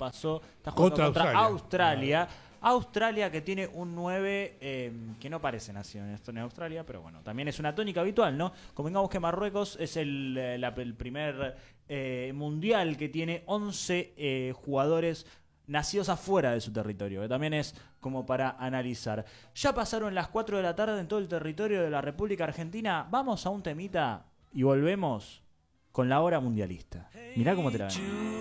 pasó, está jugando contra Australia. Claro. Australia que tiene un 9 que no parece nacido en Australia, pero bueno, también es una tónica habitual, ¿no? Convengamos que Marruecos es el primer mundial que tiene 11 jugadores nacidos afuera de su territorio, que también es como para analizar. Ya pasaron las 4 de la tarde en todo el territorio de la República Argentina. Vamos a un temita y volvemos con la hora mundialista. Mirá cómo te la ven.